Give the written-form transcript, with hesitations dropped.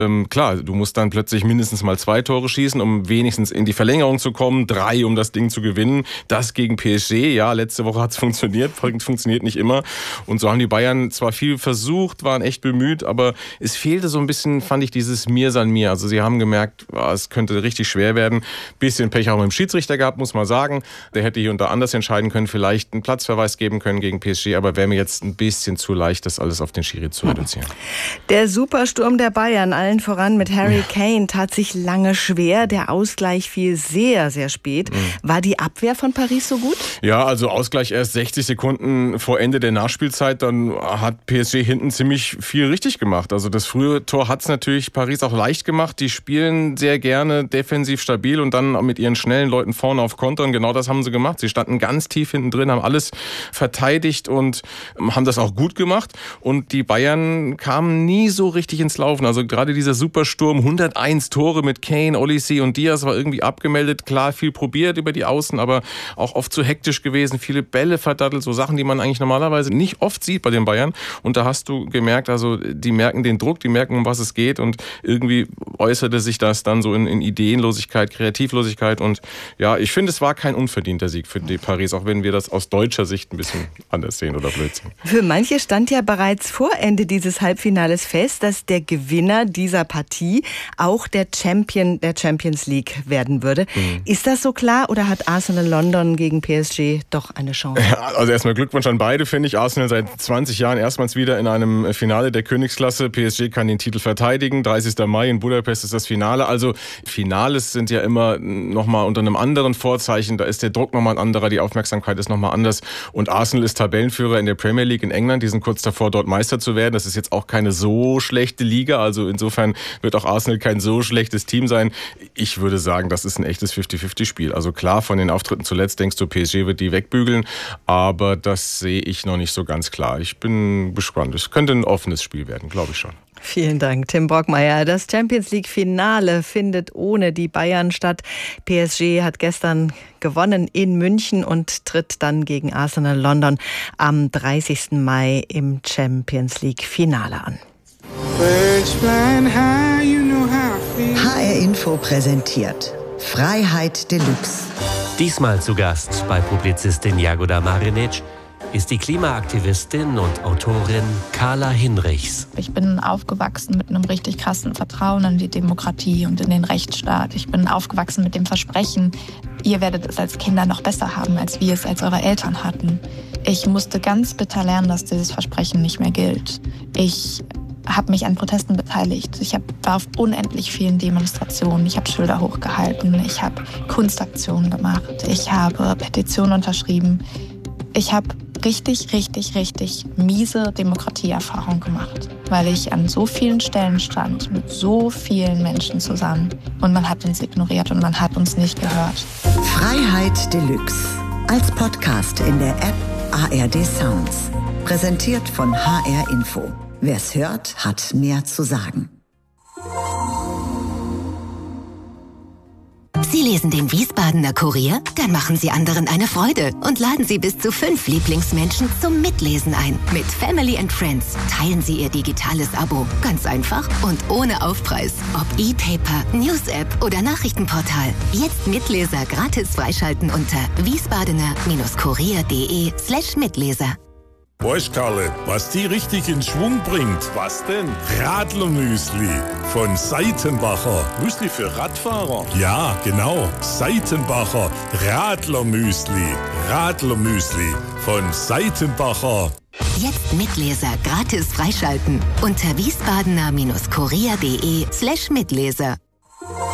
Klar, du musst dann plötzlich mindestens mal 2 Tore schießen, um wenigstens in die Verlängerung zu kommen, 3, um das Ding zu gewinnen. Das gegen PSG, ja, letzte Woche hat es funktioniert, funktioniert nicht immer. Und so haben die Bayern zwar viel versucht, waren echt bemüht, aber es fehlte so ein bisschen, fand ich, dieses Mir san mir. Also sie haben gemerkt, es könnte richtig schwer werden. Bisschen Pech auch mit dem Schiedsrichter gehabt, muss man sagen. Der hätte hier und da anders entscheiden können, vielleicht einen Platzverweis geben können gegen PSG, aber wäre mir jetzt ein bisschen zu leicht, das alles auf den Schiri zu reduzieren. Der Supersturm der Bayern, allen voran mit Harry Kane, tat sich lange schwer. Der Ausgleich fiel sehr, sehr spät. War die Abwehr von Paris so gut? Ja, also Ausgleich erst 60 Sekunden vor Ende der Nachspielzeit. Dann hat PSG hinten ziemlich viel richtig gemacht. Also das frühe Tor hat es natürlich Paris auch leicht gemacht. Die spielen sehr gerne defensiv stabil und dann mit ihren schnellen Leuten vorne auf Kontern. Genau das haben sie gemacht. Sie standen ganz tief hinten drin, haben alles verteidigt und haben das auch gut gemacht. Und die Bayern kamen nie so richtig ins Laufen. Also gerade dieser Supersturm, 101 Tore mit Kane, Olise und Diaz war irgendwie abgemeldet. Klar, viel probiert über die Außen, aber auch oft zu hektisch gewesen. Viele Bälle verdattelt, so Sachen, die man eigentlich normalerweise nicht oft sieht bei den Bayern. Und da hast du gemerkt, also die merken den Druck, die merken, um was es geht. Und irgendwie äußerte sich das dann so in Ideenlosigkeit, Kreativlosigkeit. Und ja, ich finde, es war kein unverdienter Sieg für die Paris, auch wenn wir das aus deutscher Sicht ein bisschen anders sehen oder blöd sehen. Für manche stand ja bereits vor Ende dieses Halbfinales fest, dass der Gewinner dieser Partie auch der Champion der Champions League werden würde. Ist das so klar oder hat Arsenal London gegen PSG doch eine Chance? Ja, also erstmal Glückwunsch an beide, finde ich. Arsenal seit 20 Jahren erstmals wieder in einem Finale der Königsklasse. PSG kann den Titel verteidigen. 30. Mai in Budapest ist das Finale. Also Finales sind ja immer nochmal unter einem anderen Vorzeichen. Da ist der Druck nochmal ein anderer, die Aufmerksamkeit ist nochmal anders. Und Arsenal ist Tabellenführer in der Premier League in England. Die sind kurz davor, dort Meister zu werden. Das ist jetzt auch keine so schlechte Liga. Also insofern wird auch Arsenal kein so schlechtes Team sein. Ich würde sagen, das ist ein echtes 50-50-Spiel. Also klar, von den Auftritten zuletzt denkst du, PSG wird die wegbügeln. Aber das sehe ich noch nicht so ganz klar. Ich bin gespannt. Es könnte ein offenes Spiel werden, glaube ich schon. Vielen Dank, Tim Brockmeier. Das Champions-League-Finale findet ohne die Bayern statt. PSG hat gestern gewonnen in München und tritt dann gegen Arsenal London am 30. Mai im Champions-League-Finale an. HR Info präsentiert Freiheit Deluxe. Diesmal zu Gast bei Publizistin Jagoda Marinic ist die Klimaaktivistin und Autorin Carla Hinrichs. Ich bin aufgewachsen mit einem richtig krassen Vertrauen in die Demokratie und in den Rechtsstaat. Ich bin aufgewachsen mit dem Versprechen, ihr werdet es als Kinder noch besser haben, als wir es als eure Eltern hatten. Ich musste ganz bitter lernen, dass dieses Versprechen nicht mehr gilt. Ich habe mich an Protesten beteiligt. Ich war auf unendlich vielen Demonstrationen. Ich habe Schilder hochgehalten. Ich habe Kunstaktionen gemacht. Ich habe Petitionen unterschrieben. Ich habe richtig miese Demokratieerfahrung gemacht, weil ich an so vielen Stellen stand, mit so vielen Menschen zusammen. Und man hat uns ignoriert und man hat uns nicht gehört. Freiheit Deluxe. Als Podcast in der App ARD Sounds. Präsentiert von HR Info. Wer's hört, hat mehr zu sagen. Sie lesen den Wiesbadener Kurier? Dann machen Sie anderen eine Freude und laden Sie bis zu 5 Lieblingsmenschen zum Mitlesen ein. Mit Family and Friends teilen Sie Ihr digitales Abo. Ganz einfach und ohne Aufpreis. Ob E-Paper, News-App oder Nachrichtenportal. Jetzt Mitleser gratis freischalten unter wiesbadener-kurier.de/Mitleser. Weißt Karle, was die richtig in Schwung bringt? Was denn? Radlermüsli von Seitenbacher. Müsli für Radfahrer? Ja, genau. Seitenbacher Radlermüsli. Radlermüsli von Seitenbacher. Jetzt Mitleser gratis freischalten unter wiesbadener-kurier.de/Mitleser.